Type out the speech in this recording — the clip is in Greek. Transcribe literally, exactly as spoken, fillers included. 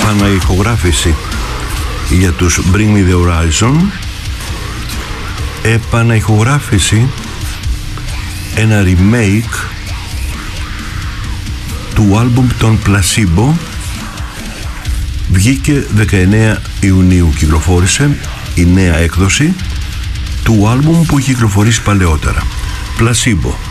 επαναηχογράφηση για τους Bring Me The Horizon, επαναηχογράφηση, ένα remake του άλμπουμ των Placebo. Βγήκε δεκαεννέα Ιουνίου, κυκλοφόρησε η νέα έκδοση του άλμπουμ που έχει κυκλοφορήσει παλαιότερα. Placebo.